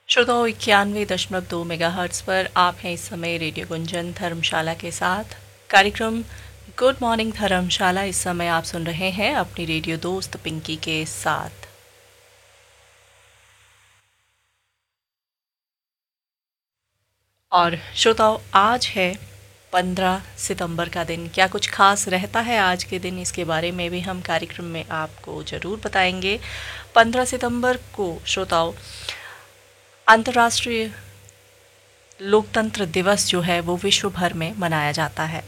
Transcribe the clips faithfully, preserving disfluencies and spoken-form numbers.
श्रोताओं इक्यानवे दशमलव दो मेगा हर्ट्स पर आप हैं इस समय रेडियो गुंजन धर्मशाला के साथ। कार्यक्रम गुड मॉर्निंग धर्मशाला इस समय आप सुन रहे हैं अपनी रेडियो दोस्त पिंकी के साथ। और श्रोताओं आज है पंद्रह सितंबर का दिन। क्या कुछ खास रहता है आज के दिन, इसके बारे में भी हम कार्यक्रम में आपको ज़रूर बताएंगे। पंद्रह सितंबर को श्रोताओं अंतर्राष्ट्रीय लोकतंत्र दिवस जो है वो विश्व भर में मनाया जाता है।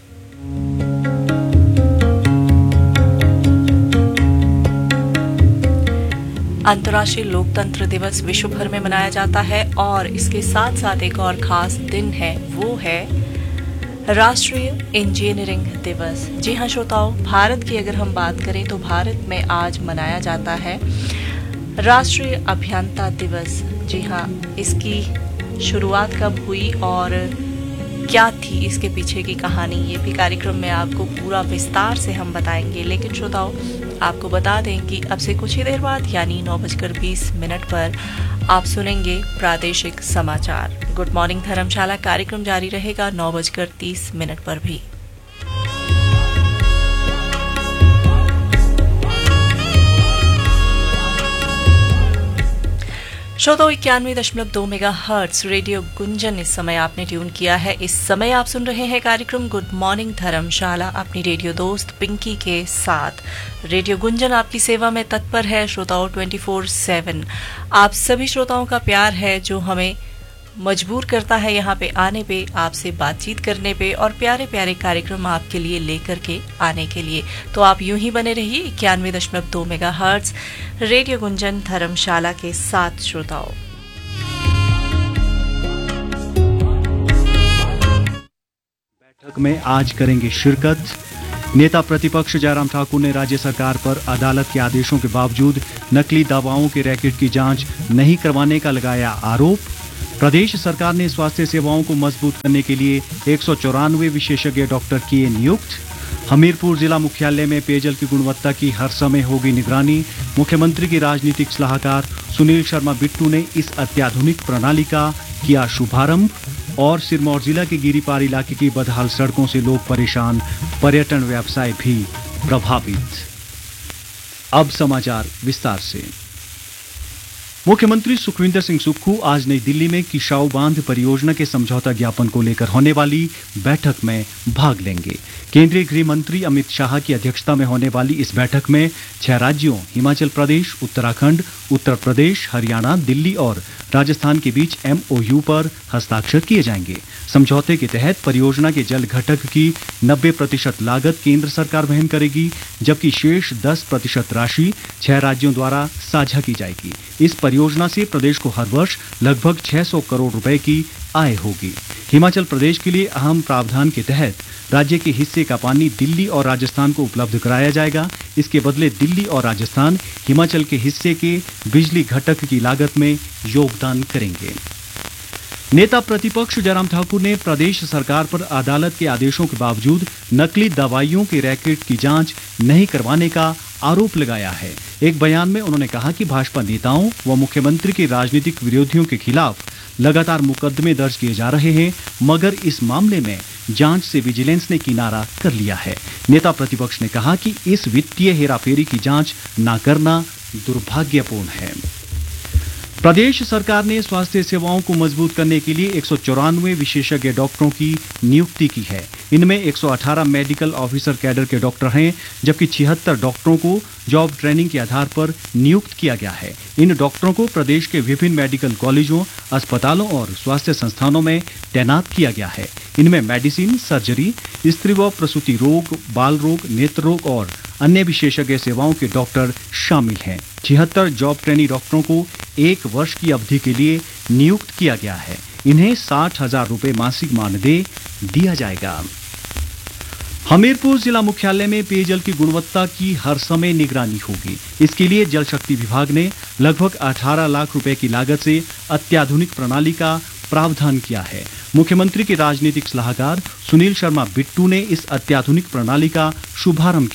अंतर्राष्ट्रीय लोकतंत्र दिवस विश्व भर में मनाया जाता है और इसके साथ साथ एक और खास दिन है, वो है राष्ट्रीय इंजीनियरिंग दिवस। जी हाँ श्रोताओं, भारत की अगर हम बात करें तो भारत में आज मनाया जाता है राष्ट्रीय अभियंता दिवस। जी हाँ, इसकी शुरुआत कब हुई और क्या थी इसके पीछे की कहानी, ये भी कार्यक्रम में आपको पूरा विस्तार से हम बताएंगे। लेकिन श्रोताओं आपको बता दें कि अब से कुछ ही देर बाद यानी नौ बजकर बीस मिनट पर आप सुनेंगे प्रादेशिक समाचार। गुड मॉर्निंग धर्मशाला कार्यक्रम जारी रहेगा नौ बजकर तीस मिनट पर भी। श्रोताओं इक्यानवे दशमलव दो मेगा हर्ट्स रेडियो गुंजन इस समय आपने ट्यून किया है। इस समय आप सुन रहे हैं कार्यक्रम गुड मॉर्निंग धर्मशाला अपनी रेडियो दोस्त पिंकी के साथ। रेडियो गुंजन आपकी सेवा में तत्पर है श्रोताओं ट्वेंटी फोर सेवन। आप सभी श्रोताओं का प्यार है जो हमें मजबूर करता है यहाँ पे आने पे, आपसे बातचीत करने पे और प्यारे प्यारे कार्यक्रम आपके लिए लेकर के आने के लिए। तो आप यूं ही बने रहिए इक्यानवे दशमलव दो मेगा हर्ट्स रेडियो गुंजन धर्मशाला के साथ। श्रोताओं बैठक में आज करेंगे शिरकत। नेता प्रतिपक्ष जयराम ठाकुर ने राज्य सरकार पर अदालत के आदेशों के बावजूद नकली दवाओं के रैकेट की जांच नहीं करवाने का लगाया आरोप। प्रदेश सरकार ने स्वास्थ्य सेवाओं को मजबूत करने के लिए एक सौ चौरानवे विशेषज्ञ डॉक्टर किए नियुक्त। हमीरपुर जिला मुख्यालय में पेयजल की गुणवत्ता की हर समय होगी निगरानी। मुख्यमंत्री के राजनीतिक सलाहकार सुनील शर्मा बिट्टू ने इस अत्याधुनिक प्रणाली का किया शुभारंभ। और सिरमौर जिला के गिरिपार इलाके की बदहाल सड़कों से लोग परेशान, पर्यटन व्यवसाय भी प्रभावित। अब समाचार विस्तार से। मुख्यमंत्री सुखविंदर सिंह सुक्खू आज नई दिल्ली में किशाऊ बांध परियोजना के समझौता ज्ञापन को लेकर होने वाली बैठक में भाग लेंगे। केंद्रीय गृह मंत्री अमित शाह की अध्यक्षता में होने वाली इस बैठक में छह राज्यों हिमाचल प्रदेश, उत्तराखंड, उत्तर प्रदेश, हरियाणा, दिल्ली और राजस्थान के बीच एमओयू पर हस्ताक्षर किए जाएंगे। समझौते के तहत परियोजना के जल घटक की नब्बे प्रतिशत लागत केंद्र सरकार वहन करेगी, जबकि शेष दस प्रतिशत राशि छह राज्यों द्वारा साझा की जाएगी। इस परियोजना से प्रदेश को हर वर्ष लगभग छह सौ करोड़ रुपए की आय होगी। हिमाचल प्रदेश के लिए अहम प्रावधान के तहत राज्य के हिस्से का पानी दिल्ली और राजस्थान को उपलब्ध कराया जाएगा। इसके बदले दिल्ली और राजस्थान हिमाचल के हिस्से के बिजली घटक की लागत में योगदान करेंगे। नेता प्रतिपक्ष जयराम ठाकुर ने प्रदेश सरकार पर अदालत के आदेशों के बावजूद नकली दवाइयों के रैकेट की जांच नहीं करवाने का आरोप लगाया है। एक बयान में उन्होंने कहा कि भाजपा नेताओं व मुख्यमंत्री के राजनीतिक विरोधियों के खिलाफ लगातार मुकदमे दर्ज किए जा रहे हैं, मगर इस मामले में जांच से विजिलेंस ने किनारा कर लिया है। नेता प्रतिपक्ष ने कहा कि इस वित्तीय हेराफेरी की जांच न करना दुर्भाग्यपूर्ण है। प्रदेश सरकार ने स्वास्थ्य सेवाओं को मजबूत करने के लिए एक सौ चौरानवे विशेषज्ञ डॉक्टरों की नियुक्ति की है। इनमें एक सौ अठारह मेडिकल ऑफिसर कैडर के डॉक्टर हैं, जबकि छिहत्तर डॉक्टरों को जॉब ट्रेनिंग के आधार पर नियुक्त किया गया है। इन डॉक्टरों को प्रदेश के विभिन्न मेडिकल कॉलेजों, अस्पतालों और स्वास्थ्य संस्थानों में तैनात किया गया है। इनमें मेडिसिन, सर्जरी, स्त्री व प्रसूति रोग, बाल रोग, नेत्र रोग और अन्य विशेषज्ञ सेवाओं के डॉक्टर शामिल हैं। छिहत्तर जॉब ट्रेनी डॉक्टरों को एक वर्ष की अवधि के लिए नियुक्त किया गया है। इन्हें साठ हजार रुपए मासिक मानदेय दिया जाएगा। हमीरपुर जिला मुख्यालय में पेयजल की गुणवत्ता की हर समय निगरानी होगी। इसके लिए जल शक्ति विभाग ने लगभग अठारह लाख रुपए की लागत से अत्याधुनिक प्रणाली का प्रावधान किया है। मुख्यमंत्री के राजनीतिक सलाहकार सुनील शर्मा बिट्टू ने इस अत्याधुनिक प्रणाली का शुभारंभ किया।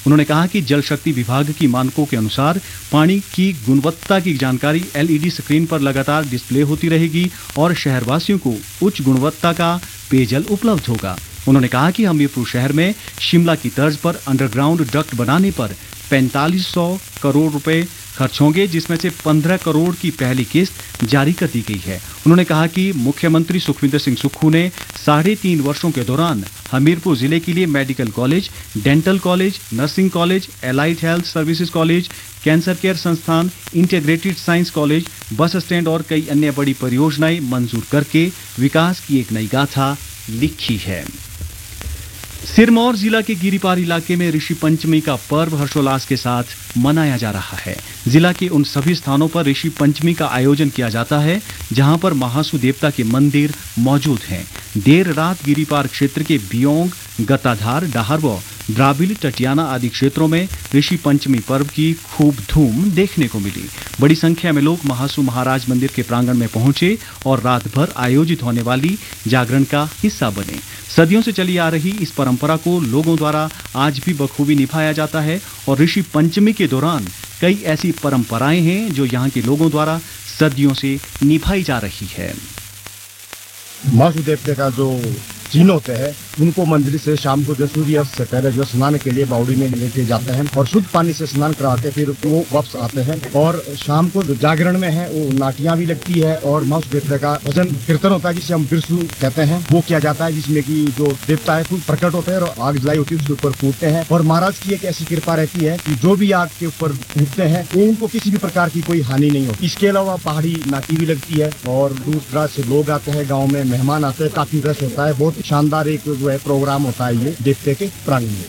उन्होंने कहा कि जल शक्ति विभाग की मानकों के अनुसार पानी की गुणवत्ता की जानकारी एलईडी स्क्रीन पर लगातार डिस्प्ले होती रहेगी और शहरवासियों को उच्च गुणवत्ता का पेयजल उपलब्ध होगा। उन्होंने कहा कि हमीरपुर शहर में शिमला की तर्ज पर अंडरग्राउंड डक्ट बनाने पर पैंतालीस सौ करोड़ रुपए खर्च होंगे, जिसमें से पंद्रह करोड़ की पहली किस्त जारी कर दी गई है। उन्होंने कहा कि मुख्यमंत्री सुखविंदर सिंह सुक्खू ने साढ़े तीन वर्षों के दौरान हमीरपुर जिले के लिए medical college, dental college, nursing college, allied health services college, cancer care संस्थान, integrated science college, bus stand और कई अन्य बड़ी परियोजनाएं मंजूर करके विकास की एक नई गाथा लिखी है। सिरमौर जिला के गिरिपार इलाके में ऋषि पंचमी का पर्व हर्षोल्लास के साथ मनाया जा रहा है। जिला के उन सभी स्थानों पर ऋषि पंचमी का आयोजन किया जाता है जहां पर महासु देवता के मंदिर मौजूद हैं। देर रात गिरिपार क्षेत्र के बियोंग, गताधार, डाहरवो, द्राबिल, टटियाना आदि क्षेत्रों में ऋषि पंचमी पर्व की खूब धूम देखने को मिली। बड़ी संख्या में लोग महासु महाराज मंदिर के प्रांगण में पहुंचे और रात भर आयोजित होने वाली जागरण का हिस्सा बने। सदियों से चली आ रही इस परंपरा को लोगों द्वारा आज भी बखूबी निभाया जाता है और ऋषि पंचमी के दौरान कई ऐसी परंपराएं हैं जो यहाँ के लोगों द्वारा सदियों से निभाई जा रही है। महासु देवता का जो चिन्ह होते हैं उनको मंदिर से शाम को जो सूर्यास्त से पहले जो स्नान के लिए बावड़ी में लेके जाते हैं और शुद्ध पानी से स्नान कराते फिर वो वापस आते हैं। और शाम को जो जागरण में है वो नाटियां भी लगती है और महासु देवता का भजन कीर्तन होता है जिसे हम बिरसू कहते हैं, वो किया जाता है जिसमें की जो देवता है प्रकट होते हैं और आग जलाई होती है उसके ऊपर फूटते हैं। और महाराज की एक ऐसी कृपा रहती है कि जो भी आग के ऊपर फूटते हैं उनको किसी भी प्रकार की कोई हानि नहीं होती। इसके अलावा पहाड़ी नाटी भी लगती है और दूर दराज से लोग आते हैं, गाँव में मेहमान आते हैं, काफी रस होता है। बहुत शानदार एक जो है प्रोग्राम होता है ये देवते के प्रांगण में।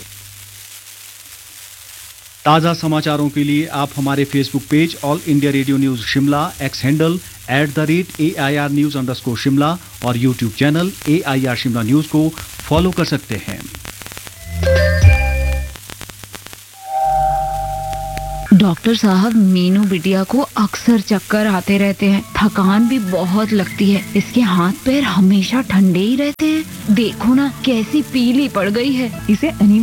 ताज़ा समाचारों के लिए आप हमारे Facebook page all India radio news Shimla, x handle at the rate A I R news underscore Shimla और YouTube channel A I R Shimla news को फॉलो कर सकते हैं। डॉक्टर साहब, मीनू बिटिया को अक्सर चक्कर आते रहते हैं, थकान भी बहुत लगती है, इसके हाथ पैर हमेशा ठंडे ही रहते हैं। देखो ना कैसी पीली पड़ गई है, इसे एनीमिया